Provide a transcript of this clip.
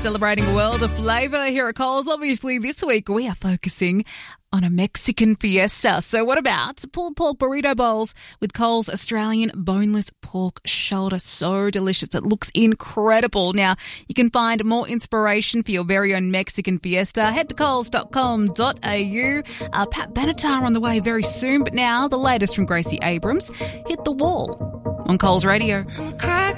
celebrating a world of flavour here at Coles. Obviously, this week we are focusing on a Mexican fiesta. So what about pulled pork burrito bowls with Coles Australian boneless pork shoulder? So delicious. It looks incredible. Now, you can find more inspiration for your very own Mexican fiesta. Head to coles.com.au. Pat Benatar on the way very soon. But now, the latest from Gracie Abrams. Hit the wall on Coles Radio.